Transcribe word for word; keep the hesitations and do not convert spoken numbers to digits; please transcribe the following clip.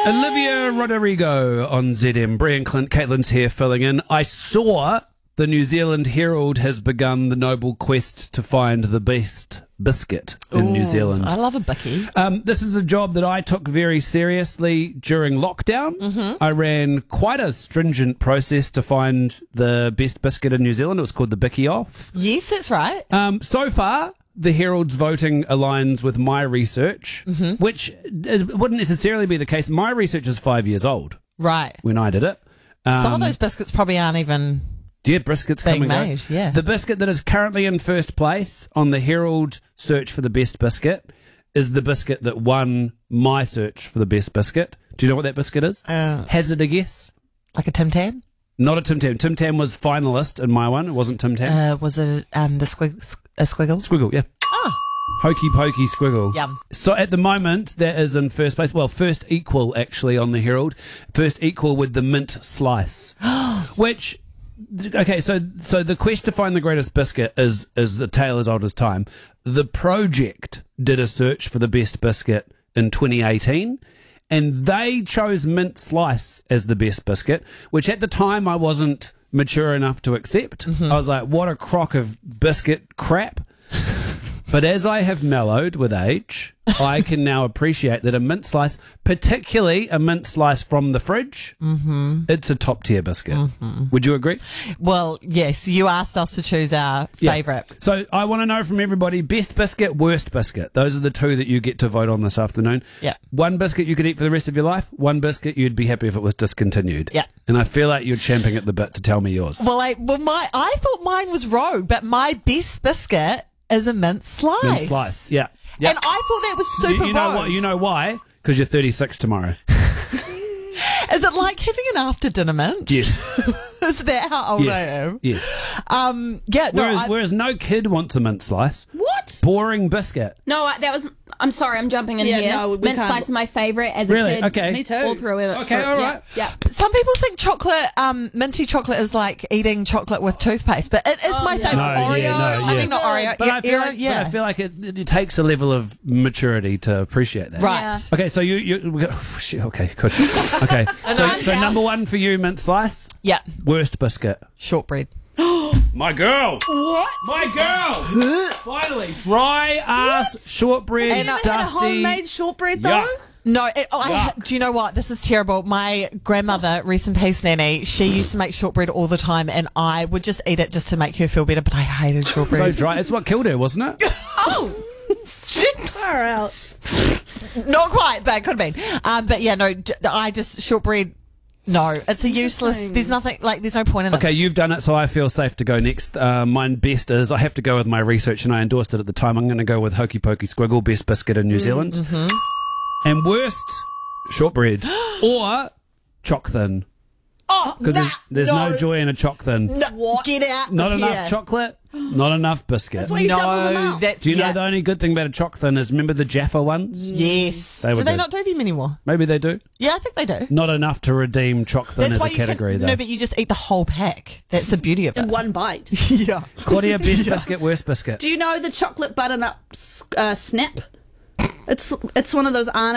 Olivia Rodrigo on Z M. Brian Clint, Caitlin's here filling in. I saw the New Zealand Herald has begun the noble quest to find the best biscuit in Ooh, New Zealand. I love a bicky. Um, this is a job that I took very seriously during lockdown. Mm-hmm. I ran quite a stringent process to find the best biscuit in New Zealand. It was called the Bicky Off. Yes, that's right. Um, so far, the Herald's voting aligns with my research, mm-hmm. which wouldn't necessarily be the case. My research is five years old Right. when I did it. Um, Some of those biscuits probably aren't even... Yeah, biscuits being come and made, go. yeah. The biscuit that is currently in first place on the Herald search for the best biscuit is the biscuit that won my search for the best biscuit. Do you know what that biscuit is? Uh, Hazard a guess. Like a Tim Tam? Not a Tim Tam. Tim Tam was finalist in my one. It wasn't Tim Tam. Uh, was it um, the squig- a squiggle? Squiggle, yeah. Oh. Hokey Pokey Squiggle. Yum. So at the moment, that is in first place. Well, first equal, actually, on the Herald. First equal with the mint slice. Which... Okay, so so the quest to find the greatest biscuit is is a tale as old as time. The Project did a search for the best biscuit in twenty eighteen, and they chose mint slice as the best biscuit, which at the time I wasn't mature enough to accept. Mm-hmm. I was like, what a crock of biscuit crap. But as I have mellowed with age, I can now appreciate that a mint slice, particularly a mint slice from the fridge, mm-hmm. it's a top tier biscuit. Mm-hmm. Would you agree? Well, yes, you asked us to choose our Yeah. favourite. So I want to know from everybody, best biscuit, worst biscuit. Those are the two that you get to vote on this afternoon. Yeah. One biscuit you could eat for the rest of your life. One biscuit you'd be happy if it was discontinued. Yeah. And I feel like you're champing at the bit to tell me yours. Well, I, well, my I thought mine was Rogue, but my best biscuit is a mint slice. Mint slice, yeah. Yep. And I thought that was super you, you know Rogue. what? You know why? Because you're thirty-six tomorrow. Is it like having an after dinner mint? Yes. Is that how old yes. I am? Yes. Um, yeah. No, Whereas, I, whereas no kid wants a mint slice. What? Boring biscuit. No, I, that was. I'm sorry, I'm jumping in Yeah, here. no, we Mint can't. slice is my favourite as a Really? kid. Okay. Me too. All through it. Okay, all right. Yeah. some people think chocolate, um, minty chocolate is like eating chocolate with toothpaste, but it is Oh, my yeah. favourite. No, Oreo. yeah, no, I yeah. mean, not Oreo. But, yeah, I feel Oreo, like, yeah. but I feel like it, it takes a level of maturity to appreciate that. Right. Yeah. Okay, so you, you we got, oh, shit, okay, good. Okay, so, so number one for you, mint slice. Yeah. Worst biscuit. Shortbread. My girl. What? My girl. Finally, dry ass shortbread, And I- Had a dusty. homemade shortbread though. Yuck. No, it, oh, I, Yuck. do you know what? This is terrible. My grandmother, rest in peace, Nanny, she used to make shortbread all the time, and I would just eat it just to make her feel better, but I hated So shortbread. dry. It's what killed her, wasn't it? Oh. Far out. Not quite, but it could have been. Um, but yeah, no, d- I just, shortbread, no, it's a useless, Interesting. there's nothing, like, there's no point in it. Okay, you've done it, so I feel safe to go next. Uh, mine best is, I have to go with my research, and I endorsed it at the time. I'm going to go with Hokey Pokey Squiggle, best biscuit in New Zealand. Mm-hmm. And worst, shortbread. Or choc thin. Oh, Because nah, there's, there's no. joy in a choc thin. No, What? Get out Not of enough here. chocolate, not enough biscuit. That's why you double them No, up. that's, Do you yeah. know the only good thing about a choc thin is, remember the Jaffa ones? Yes. They were do they good. not do them anymore? Maybe they do. Yeah, I think they do. Not enough to redeem choc thin as a you category, can, though. no, but you just eat the whole pack. That's the beauty of it. In one bite. yeah. Claudia, best biscuit, worst biscuit. Do you know the chocolate butternut uh, snap? It's it's one of those